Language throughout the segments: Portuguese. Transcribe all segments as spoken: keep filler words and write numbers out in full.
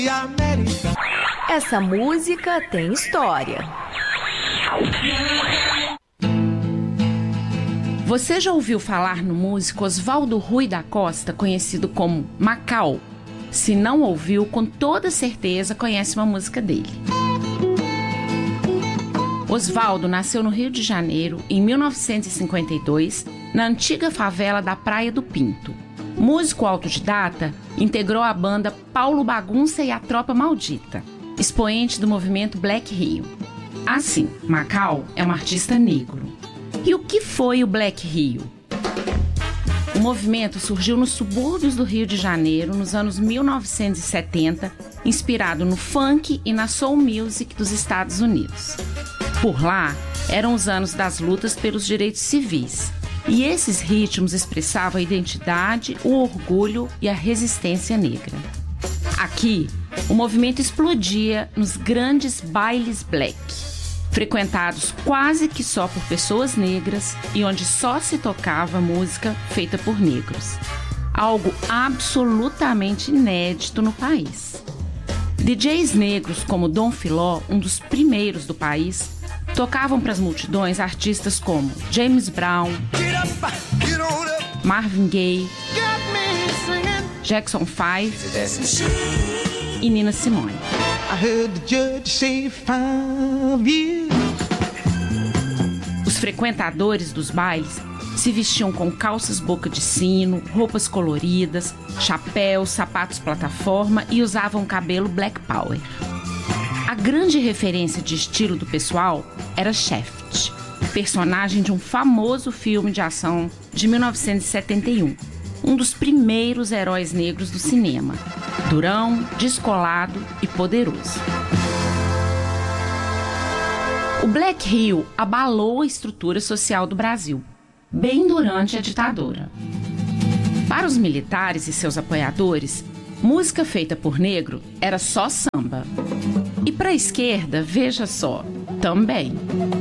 Essa música tem história. Você já ouviu falar no músico Oswaldo Rui da Costa, conhecido como Macau? Se não ouviu, com toda certeza conhece uma música dele. Oswaldo nasceu no Rio de Janeiro em mil novecentos e cinquenta e dois, na antiga favela da Praia do Pinto. Músico autodidata, integrou a banda Paulo Bagunça e a Tropa Maldita, expoente do movimento Black Rio. Assim, Macau é um artista negro. E o que foi o Black Rio? O movimento surgiu nos subúrbios do Rio de Janeiro nos anos mil novecentos e setenta, inspirado no funk e na soul music dos Estados Unidos. Por lá, eram os anos das lutas pelos direitos civis, e esses ritmos expressavam a identidade, o orgulho e a resistência negra. Aqui, o movimento explodia nos grandes bailes black, frequentados quase que só por pessoas negras e onde só se tocava música feita por negros. Algo absolutamente inédito no país. D Js negros como Dom Filó, um dos primeiros do país, tocavam para as multidões artistas como James Brown, Marvin Gaye, Jackson Five e Nina Simone. Os frequentadores dos bailes se vestiam com calças boca de sino, roupas coloridas, chapéus, sapatos plataforma e usavam cabelo Black Power. A grande referência de estilo do pessoal era Shaft, personagem de um famoso filme de ação de mil novecentos e setenta e um, um dos primeiros heróis negros do cinema, durão, descolado e poderoso. O Black Rio abalou a estrutura social do Brasil, bem durante a ditadura. Para os militares e seus apoiadores, música feita por negro era só samba. E para a esquerda, veja só, também.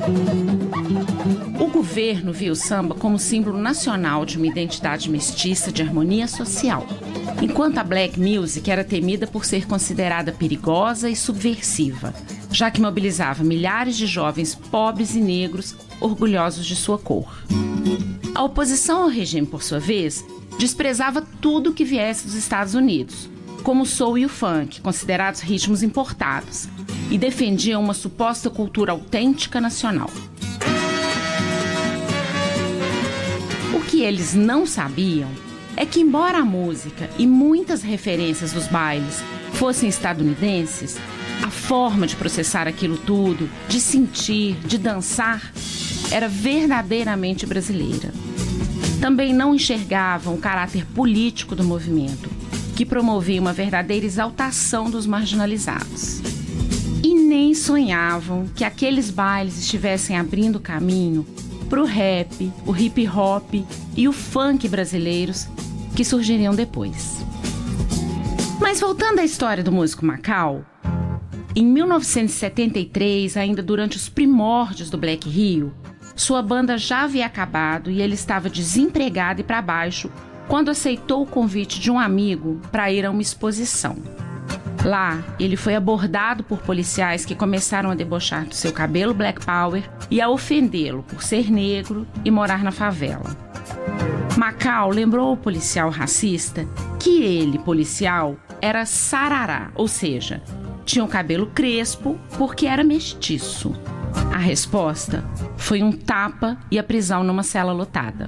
O governo via o samba como símbolo nacional de uma identidade mestiça de harmonia social, enquanto a black music era temida por ser considerada perigosa e subversiva, já que mobilizava milhares de jovens pobres e negros orgulhosos de sua cor. A oposição ao regime, por sua vez, desprezava tudo que viesse dos Estados Unidos, como o soul e o funk, considerados ritmos importados, e defendiam uma suposta cultura autêntica nacional. O que eles não sabiam é que, embora a música e muitas referências dos bailes fossem estadunidenses, a forma de processar aquilo tudo, de sentir, de dançar, era verdadeiramente brasileira. Também não enxergavam o caráter político do movimento, que promovia uma verdadeira exaltação dos marginalizados. E nem sonhavam que aqueles bailes estivessem abrindo caminho para o rap, o hip hop e o funk brasileiros que surgiriam depois. Mas voltando à história do músico Macau, em mil novecentos e setenta e três, ainda durante os primórdios do Black Rio, sua banda já havia acabado e ele estava desempregado e para baixo quando aceitou o convite de um amigo para ir a uma exposição. Lá, ele foi abordado por policiais que começaram a debochar do seu cabelo Black Power e a ofendê-lo por ser negro e morar na favela. Macau lembrou ao policial racista que ele, policial, era sarará, ou seja, tinha o cabelo crespo porque era mestiço. A resposta foi um tapa e a prisão numa cela lotada.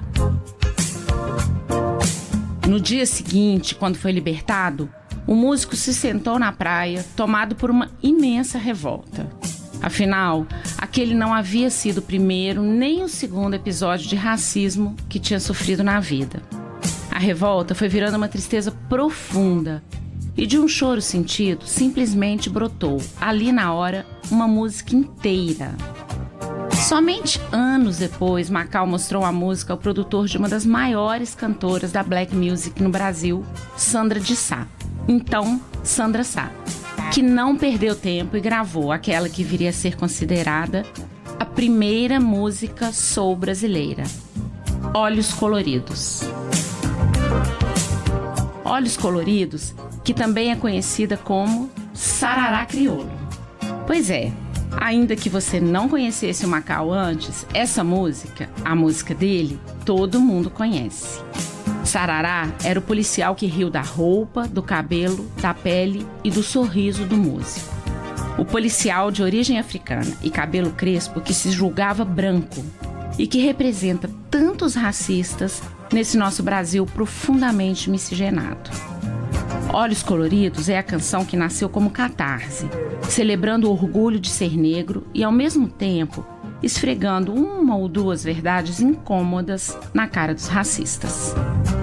No dia seguinte, quando foi libertado, o músico se sentou na praia, tomado por uma imensa revolta. Afinal, aquele não havia sido o primeiro nem o segundo episódio de racismo que tinha sofrido na vida. A revolta foi virando uma tristeza profunda e de um choro sentido simplesmente brotou, ali na hora, uma música inteira. Somente anos depois, Macau mostrou a música ao produtor de uma das maiores cantoras da black music no Brasil, Sandra de Sá, então Sandra Sá, que não perdeu tempo e gravou aquela que viria a ser considerada a primeira música soul brasileira, Olhos Coloridos. Olhos Coloridos, que também é conhecida como Sarará Crioulo. Pois é, ainda que você não conhecesse o Macau antes, essa música, a música dele, todo mundo conhece. Sarará era o policial que riu da roupa, do cabelo, da pele e do sorriso do músico. O policial de origem africana e cabelo crespo que se julgava branco e que representa tantos racistas nesse nosso Brasil profundamente miscigenado. Olhos Coloridos é a canção que nasceu como catarse, celebrando o orgulho de ser negro e, ao mesmo tempo, esfregando uma ou duas verdades incômodas na cara dos racistas.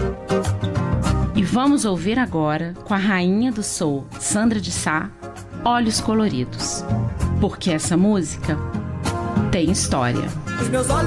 E vamos ouvir agora, com a rainha do soul, Sandra de Sá, Olhos Coloridos, porque essa música tem história. Os meus olhos